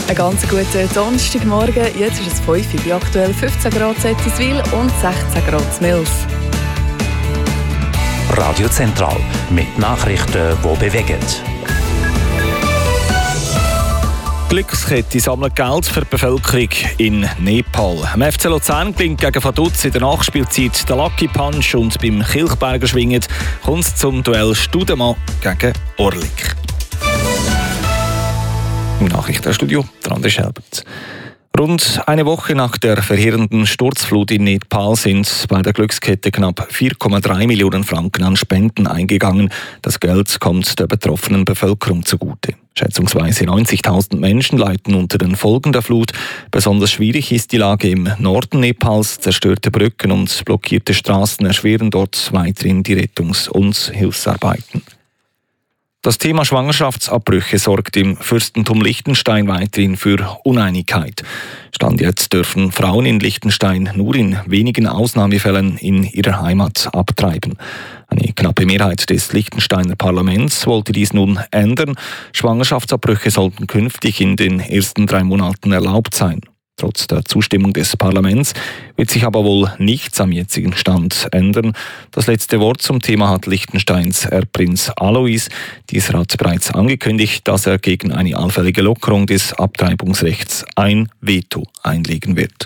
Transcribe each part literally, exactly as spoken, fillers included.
Einen ganz guten Donnerstagmorgen. Jetzt ist es fünf Uhr, bei aktuell fünfzehn Grad in Ettiswil und sechzehn Grad in Mils. Radio Zentral mit Nachrichten, die bewegen. Glückskette sammelt Geld für die Bevölkerung in Nepal. Am F C Luzern gelingt gegen Vaduz in der Nachspielzeit der Lucky Punch und beim Kilchberger Schwingen kommt es zum Duell Studemann gegen Orlik. Im Nachrichtenstudio André Schelbert. Rund eine Woche nach der verheerenden Sturzflut in Nepal sind bei der Glückskette knapp vier Komma drei Millionen Franken an Spenden eingegangen. Das Geld kommt der betroffenen Bevölkerung zugute. Schätzungsweise neunzigtausend Menschen leiden unter den Folgen der Flut. Besonders schwierig ist die Lage im Norden Nepals. Zerstörte Brücken und blockierte Straßen erschweren dort weiterhin die Rettungs- und Hilfsarbeiten. Das Thema Schwangerschaftsabbrüche sorgt im Fürstentum Liechtenstein weiterhin für Uneinigkeit. Stand jetzt dürfen Frauen in Liechtenstein nur in wenigen Ausnahmefällen in ihrer Heimat abtreiben. Eine knappe Mehrheit des Liechtensteiner Parlaments wollte dies nun ändern. Schwangerschaftsabbrüche sollten künftig in den ersten drei Monaten erlaubt sein. Trotz der Zustimmung des Parlaments wird sich aber wohl nichts am jetzigen Stand ändern. Das letzte Wort zum Thema hat Liechtensteins Erbprinz Alois. Dieser hat bereits angekündigt, dass er gegen eine allfällige Lockerung des Abtreibungsrechts ein Veto einlegen wird.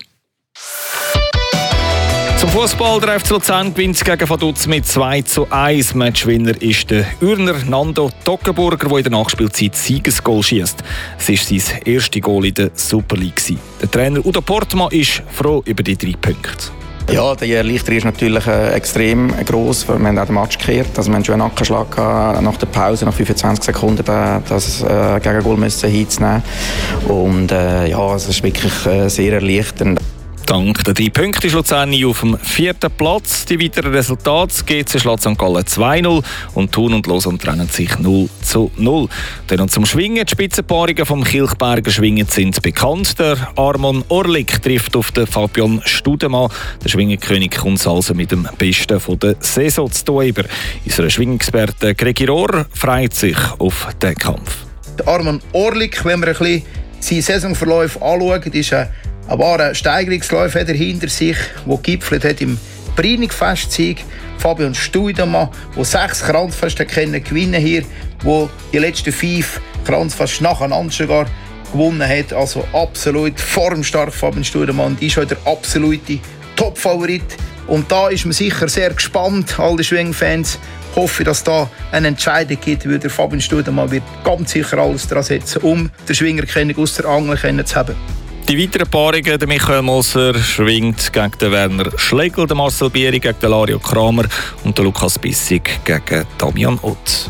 Zum Fußball, der F C Luzern gewinnt gegen Vaduz mit zwei zu eins. Matchwinner ist der Ürner Nando Toggenburger, der in der Nachspielzeit Siegesgoal schießt. Es ist sein erstes Goal in der Super League. Der Trainer Udo Portmann ist froh über die drei Punkte. Ja, die Erleichterung ist natürlich äh, extrem gross. Wir haben auch den Match gekehrt. Also wir hatten schon einen Nackenschlag gehabt, nach der Pause, nach fünfundzwanzig Sekunden, das äh, Gegengol müssen hinzunehmen. Und äh, ja, es ist wirklich äh, sehr erleichternd. Dank der drei Punkte ist Luzern auf dem vierten Platz. Die weiteren Resultate: G C schlägt Sankt Gallen zwei null und Thun und Lausanne trennen sich null zu null. Dann zum Schwingen. Die Spitzenpaarungen vom Kilchberger Schwingen sind bekannt. Der Armon Orlik trifft auf den Fabian Studemann. Der Schwingenkönig kommt also mit dem Besten von der Saison zu tun über. Unser Schwingexperte Gregi Rohr freut sich auf den Kampf. Der Armon Orlik, wenn wir ein bisschen seinen Saisonverlauf anschauen, ist ein ein wahrer Steigerungslauf hat er hinter sich, der gipfelt hat im Breinig-Festsieg. Fabian Studemann, der sechs Kranzfeste gewinnen hier, der die letzten fünf Kranzfeste nacheinander sogar gewonnen hat. Also absolut formstark Fabian Studemann. Die ist heute der absolute Top-Favorit. Und da ist man sicher sehr gespannt, alle Schwingfans. Ich hoffe, dass da eine Entscheidung gibt, weil der Fabian Studemann wird ganz sicher alles daran setzen, um den Schwingerkönig aus der Angel zu haben. Die weiteren Paarungen, der Michael Moser schwingt gegen den Werner Schlegel, der Marcel Bieri gegen den Lario Kramer und der Lukas Bissig gegen Damian Ott.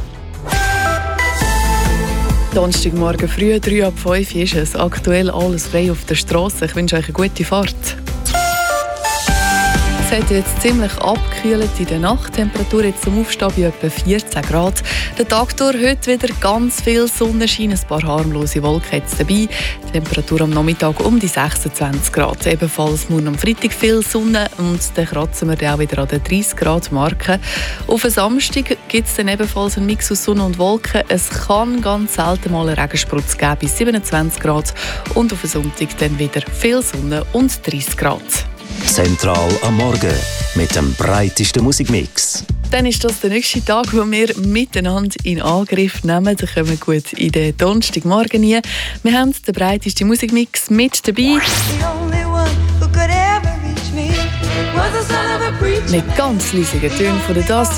Donnerstagmorgen früh, drei ab fünf ist es. Aktuell alles frei auf der Straße. Ich wünsche euch eine gute Fahrt. Es hat jetzt ziemlich abgekühlt in der Nacht. Temperatur jetzt zum Aufstehen bei etwa vierzehn Grad. Der Tag durch heute wieder ganz viel Sonnenschein, ein paar harmlose Wolken jetzt dabei. Temperatur am Nachmittag um die sechsundzwanzig Grad. Ebenfalls morgen am Freitag viel Sonne und dann kratzen wir dann auch wieder an den dreißig Grad Marke. Auf den Samstag gibt es dann ebenfalls einen Mix aus Sonne und Wolken. Es kann ganz selten mal einen Regensprutz geben bis siebenundzwanzig Grad und auf den Sonntag dann wieder viel Sonne und dreißig Grad. Zentral am Morgen mit dem breitesten Musikmix. Dann ist das der nächste Tag, wo wir miteinander in Angriff nehmen. Da kommen wir gut in den Donnerstagmorgen rein. Wir haben den breitesten Musikmix mit dabei. Mit ganz leisigen Tönen von der Das